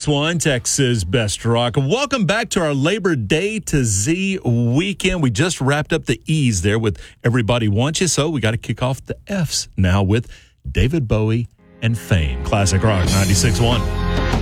96.1, Texas Best Rock. Welcome back to our Labor Day to Z weekend. We just wrapped up the E's there with Everybody Wants You, so we got to kick off the F's now with David Bowie and Fame. Classic Rock 96.1.